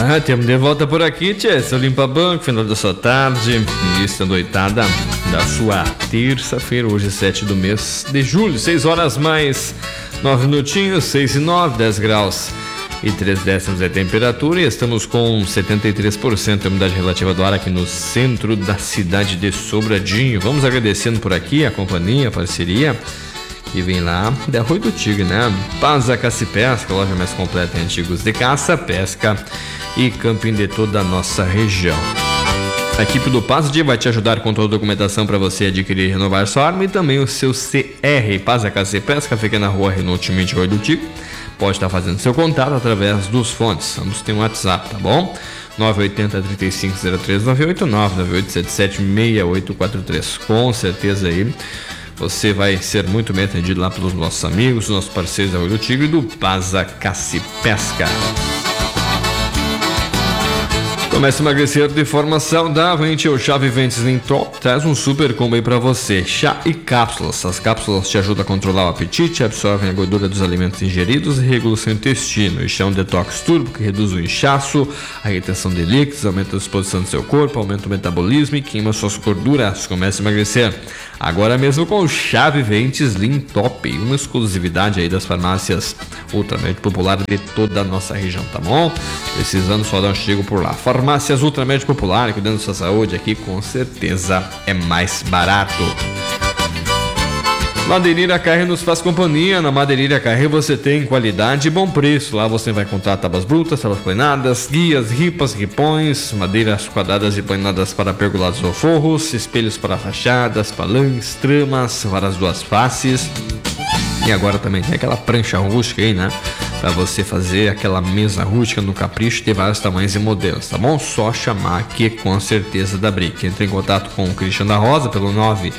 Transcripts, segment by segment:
Temos de volta por aqui, tchê. Seu Limpa Banco, final da sua tarde, início da noitada da sua terça-feira, hoje 7 do mês de julho, 6 horas mais 9 minutinhos, 6 e 9, 10 graus e 3 décimos é a temperatura, e estamos com 73% de umidade relativa do ar aqui no centro da cidade de Sobradinho. Vamos agradecendo por aqui a companhia, a parceria que vem lá da Rua do Tigre, né? Pasa Caça e Pesca, loja mais completa em artigos de caça, pesca e camping de toda a nossa região. A equipe do Pasa vai te ajudar com toda a documentação para você adquirir e renovar sua arma e também o seu CR. Pasa Caça e Pesca fica na Rua Renault Timite, Rua do Tigre. Pode estar fazendo seu contato através dos fones. Ambos têm um WhatsApp, tá bom? 980-350398, 998776843. Com certeza aí você vai ser muito bem atendido lá pelos nossos amigos, nossos parceiros da Rua do Tigre e do Pasa Caça e Pesca. Começa a emagrecer de forma saudável, o Chá Viventes Top traz um super combo aí pra você. Chá e cápsulas. As cápsulas te ajudam a controlar o apetite, absorvem a gordura dos alimentos ingeridos e regulam seu intestino. E chá é um detox turbo que reduz o inchaço, a retenção de líquidos, aumenta a disposição do seu corpo, aumenta o metabolismo e queima suas gorduras. Comece a emagrecer agora mesmo com o Chá Viventes Top, uma exclusividade aí das farmácias Ultramédio Popular de toda a nossa região, tá bom? Precisando só dar um chego por lá. Farmácias Ultramédio Popular, cuidando da sua saúde aqui, com certeza é mais barato. Madeireira Carre nos faz companhia. Na Madeireira Carre você tem qualidade e bom preço. Lá você vai encontrar tábuas brutas, tábuas planeadas, guias, ripas, ripões, madeiras quadradas e planeadas para pergolados ou forros, espelhos para fachadas, palanques, tramas, varas duas faces. E agora também tem aquela prancha rústica aí, né? Para você fazer aquela mesa rústica no capricho, tem vários tamanhos e modelos, tá bom? Só chamar que com certeza dá brick. Entre em contato com o Cristian da Rosa pelo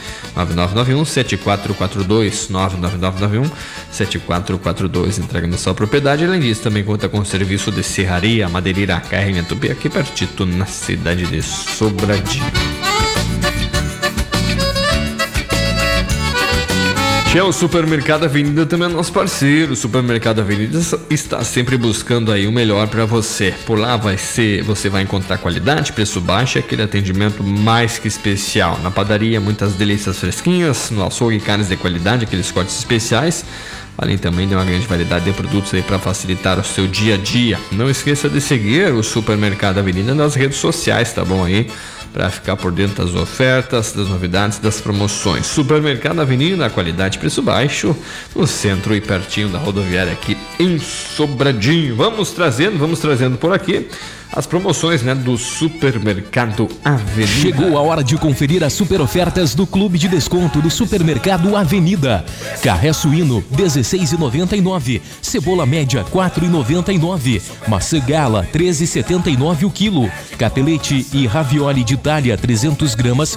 99991-7442, 99991-7442. Entrega na sua propriedade. Além disso, também conta com o serviço de serraria, madeireira, carrinha tupi, aqui pertito na cidade de Sobradinho. O Supermercado Avenida também é nosso parceiro. O Supermercado Avenida está sempre buscando aí o melhor para você. Por lá você vai encontrar qualidade, preço baixo e aquele atendimento mais que especial. Na padaria, muitas delícias fresquinhas. No açougue, carnes de qualidade, aqueles cortes especiais. Além também de uma grande variedade de produtos aí para facilitar o seu dia a dia. Não esqueça de seguir o Supermercado Avenida nas redes sociais, tá bom aí? Para ficar por dentro das ofertas, das novidades, das promoções. Supermercado Avenida, qualidade, preço baixo, no centro e pertinho da rodoviária aqui em Sobradinho. Vamos trazendo por aqui as promoções, né, do Supermercado Avenida. Chegou a hora de conferir as super ofertas do Clube de Desconto do Supermercado Avenida. Carré suíno, R$16,99. Cebola média, R$4,99. Maçã gala, R$13,79 o quilo. Capelete e ravioli de talha, 300 gramas,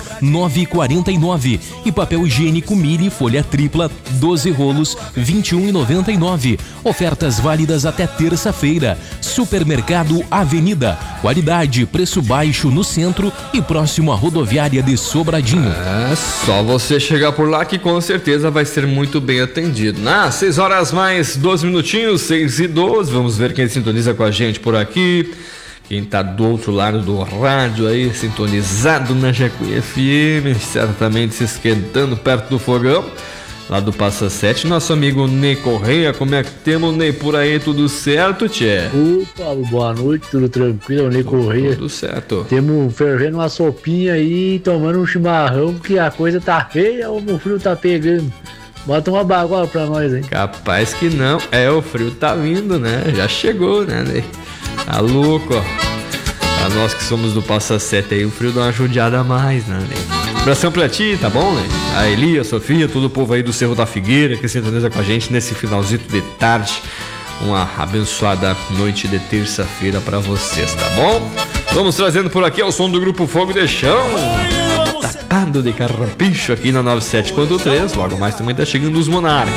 R$9,49. E papel higiênico Mili, folha tripla, 12 rolos, R$21,99. Ofertas válidas até terça-feira. Supermercado Avenida. Qualidade, preço baixo no centro e próximo à rodoviária de Sobradinho. É só você chegar por lá que com certeza vai ser muito bem atendido. 6 horas mais 12 minutinhos, 6 e 12. Vamos ver quem sintoniza com a gente por aqui. Quem tá do outro lado do rádio aí, sintonizado na Jacuí FM, certamente se esquentando perto do fogão. Lá do Passa 7, nosso amigo Ney Correia. Como é que temos, Ney, por aí? Tudo certo, tchê? Opa, boa noite, tudo tranquilo, Ney Correia. Tudo certo. Temos fervendo uma sopinha aí, tomando um chimarrão, que a coisa tá feia ou o frio tá pegando. Bota uma bagola pra nós, hein? Capaz que não, o frio tá vindo, né? Já chegou, né, Ney? Tá louco, ó. Pra nós que somos do Passa 7 aí, o frio dá uma judiada a mais, né, Ney? Abração pra ti, tá bom, né? A Eli, a Sofia, todo o povo aí do Cerro da Figueira que sintoniza com a gente nesse finalzinho de tarde. Uma abençoada noite de terça-feira pra vocês, tá bom? Vamos trazendo por aqui o som do Grupo Fogo de Chão. Tapado de carrapicho aqui na 97.3. Logo mais também tá chegando os Monarcas.